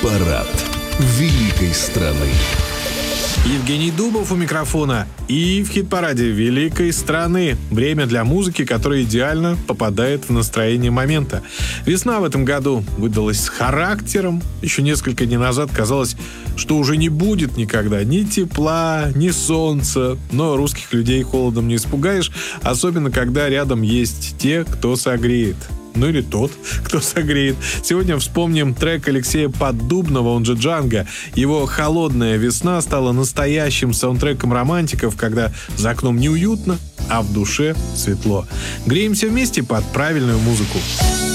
Хит-парад великой страны. Евгений Дубов у микрофона. И в хит-параде великой страны время для музыки, которая идеально попадает в настроение момента. Весна в этом году выдалась с характером. Еще несколько дней назад казалось, что уже не будет никогда ни тепла, ни солнца. Но русских людей холодом не испугаешь, особенно когда рядом есть те, кто согреет. Ну или тот, кто согреет. Сегодня вспомним трек Алексея Поддубного, он же Джанго. Его «Холодная весна» стала настоящим саундтреком романтиков, когда за окном неуютно, а в душе светло. Греемся вместе под правильную музыку.